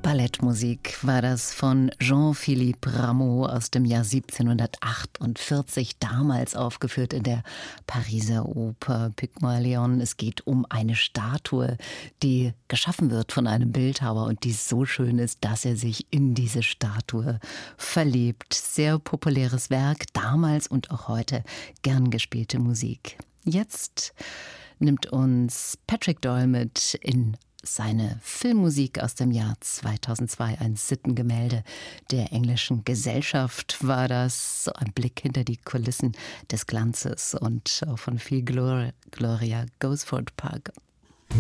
Ballettmusik war das von Jean-Philippe Rameau aus dem Jahr 1748, damals aufgeführt in der Pariser Oper Pygmalion. Es geht um eine Statue, die geschaffen wird von einem Bildhauer und die so schön ist, dass er sich in diese Statue verliebt. Sehr populäres Werk, damals und auch heute gern gespielte Musik. Jetzt nimmt uns Patrick Doyle mit in seine Filmmusik aus dem Jahr 2002, ein Sittengemälde der englischen Gesellschaft war das, so ein Blick hinter die Kulissen des Glanzes und von viel Gloria, Gosford Park.